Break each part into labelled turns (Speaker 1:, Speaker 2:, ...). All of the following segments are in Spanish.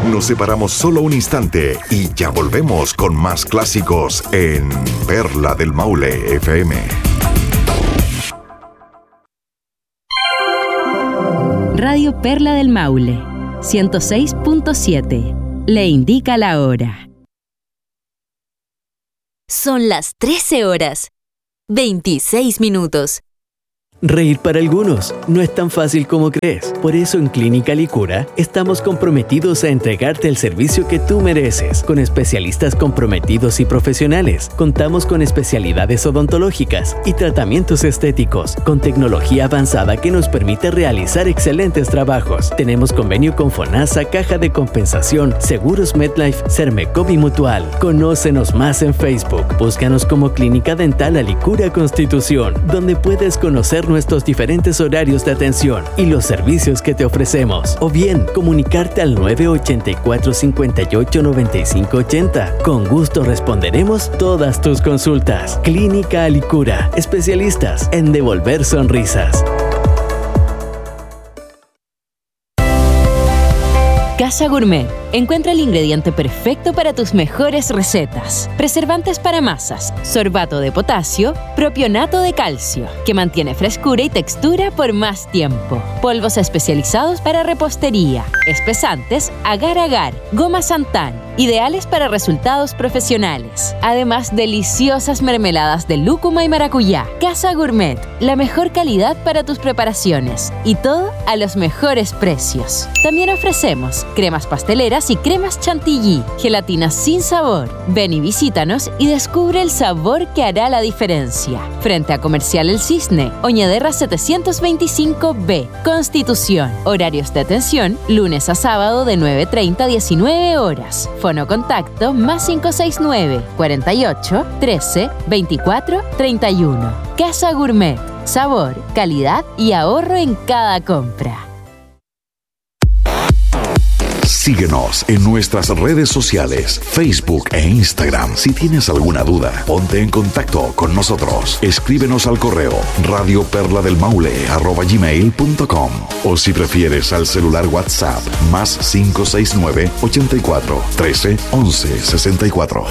Speaker 1: Nos separamos solo un instante y ya volvemos con más clásicos en Perla del Maule FM.
Speaker 2: Radio Perla del Maule, 106.7. Le indica la hora.
Speaker 3: Son las 13 horas, 26 minutos.
Speaker 4: Reír para algunos no es tan fácil como crees. Por eso en Clínica Licura estamos comprometidos a entregarte el servicio que tú mereces. Con especialistas comprometidos y profesionales. Contamos con especialidades odontológicas y tratamientos estéticos, con tecnología avanzada que nos permite realizar excelentes trabajos. Tenemos convenio con FONASA, Caja de Compensación, Seguros MedLife, Sermecop y Mutual. Conócenos más en Facebook. Búscanos como Clínica Dental Alicura Constitución, donde puedes conocer nuestros diferentes horarios de atención y los servicios que te ofrecemos. O bien, comunicarte al 984-58-9580. Con gusto responderemos todas tus consultas. Clínica Alicura, especialistas en devolver sonrisas.
Speaker 2: Casa Gourmet. Encuentra el ingrediente perfecto para tus mejores recetas. Preservantes para masas, sorbato de potasio, propionato de calcio, que mantiene frescura y textura por más tiempo. Polvos especializados para repostería, espesantes, agar-agar, goma Santán, ideales para resultados profesionales. Además, deliciosas mermeladas de lúcuma y maracuyá. Casa Gourmet, la mejor calidad para tus preparaciones y todo a los mejores precios. También ofrecemos cremas pasteleras y cremas chantilly, gelatinas sin sabor. Ven y visítanos y descubre el sabor que hará la diferencia. Frente a Comercial El Cisne, Oñederra 725B, Constitución. Horarios de atención, lunes a sábado de 9:30 a 19 horas. Fono contacto más 569 48 13 24 31. Casa Gourmet. Sabor, calidad y ahorro en cada compra.
Speaker 1: Síguenos en nuestras redes sociales, Facebook e Instagram. Si tienes alguna duda, ponte en contacto con nosotros. Escríbenos al correo radioperladelmaule@gmail.com o si prefieres al celular WhatsApp más 569 84 13 11 64.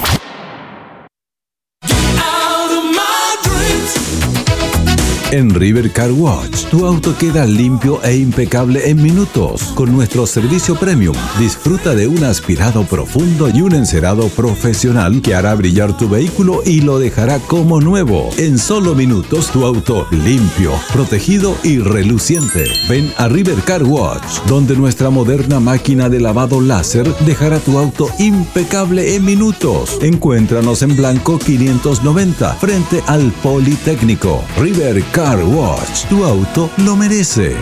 Speaker 5: En River Car Wash, tu auto queda limpio e impecable en minutos. Con nuestro servicio premium, disfruta de un aspirado profundo y un encerado profesional que hará brillar tu vehículo y lo dejará como nuevo. En solo minutos, tu auto limpio, protegido y reluciente. Ven a River Car Wash, donde nuestra moderna máquina de lavado láser dejará tu auto impecable en minutos. Encuéntranos en Blanco 590, frente al Politécnico. River Car Wash, tu auto lo merece.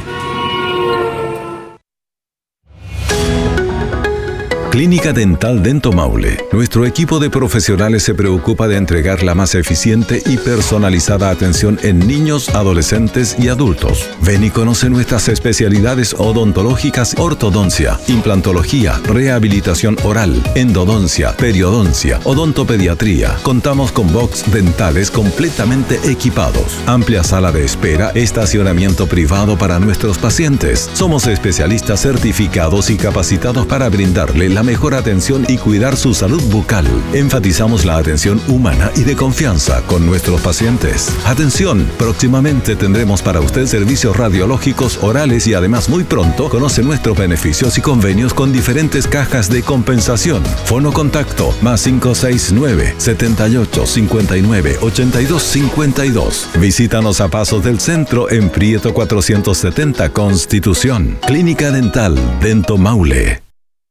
Speaker 5: Clínica Dental Dento Maule. Nuestro equipo de profesionales se preocupa de entregar la más eficiente y personalizada atención en niños, adolescentes y adultos. Ven y conoce nuestras especialidades odontológicas: ortodoncia, implantología, rehabilitación oral, endodoncia, periodoncia, odontopediatría. Contamos con box dentales completamente equipados, amplia sala de espera, estacionamiento privado para nuestros pacientes. Somos especialistas certificados y capacitados para brindarle la mejor atención y cuidar su salud bucal. Enfatizamos la atención humana y de confianza con nuestros pacientes. Atención, próximamente tendremos para usted servicios radiológicos orales y además muy pronto conoce nuestros beneficios y convenios con diferentes cajas de compensación. Fono contacto más 569 78 59 82 52. Visítanos a Pasos del Centro en Prieto 470 Constitución. Clínica Dental Dento Maule.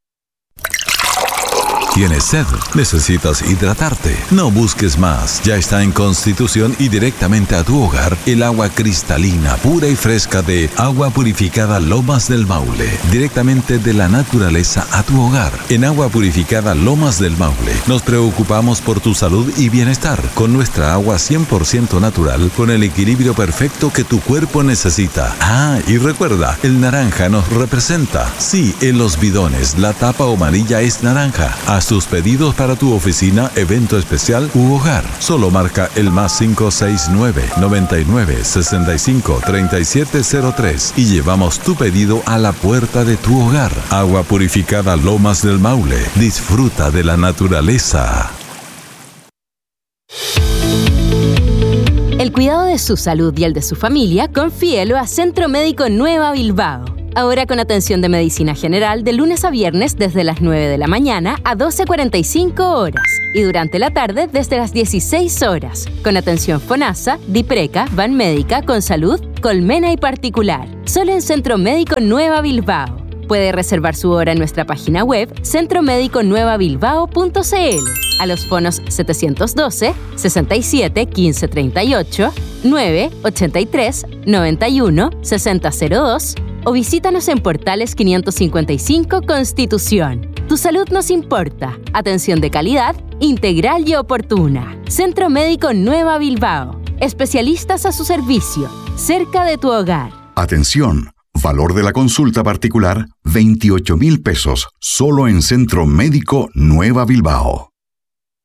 Speaker 5: ¿Tienes sed? ¿Necesitas hidratarte? No busques más. Ya está en Constitución y directamente a tu hogar el agua cristalina, pura y fresca de Agua Purificada Lomas del Maule. Directamente de la naturaleza a tu hogar. En Agua Purificada Lomas del Maule nos preocupamos por tu salud y bienestar con nuestra agua 100% natural con el equilibrio perfecto que tu cuerpo necesita. Ah, y recuerda, el naranja nos representa. Sí, en los bidones la tapa amarilla es naranja. Haz tus pedidos para tu oficina, evento especial u hogar. Solo marca el +569 99 65 3703 y llevamos tu pedido a la puerta de tu hogar. Agua purificada Lomas del Maule. Disfruta de la naturaleza.
Speaker 2: El cuidado de su salud y el de su familia, confíelo a Centro Médico Nueva Bilbao. Ahora con atención de medicina general de lunes a viernes desde las 9 de la mañana a 12:45 horas y durante la tarde desde las 16 horas. Con atención FONASA, DIPRECA, Banmédica, Consalud, Colmena y Particular. Solo en Centro Médico Nueva Bilbao. Puede reservar su hora en nuestra página web centromediconuevabilbao.cl a los fonos 712 67 15 38, 9 83 91 6002 o visítanos en Portales 555 Constitución. Tu salud nos importa. Atención de calidad, integral y oportuna. Centro Médico Nueva Bilbao. Especialistas a su servicio, cerca de tu hogar.
Speaker 1: Atención. Valor de la consulta particular, 28,000 pesos, solo en Centro Médico Nueva Bilbao.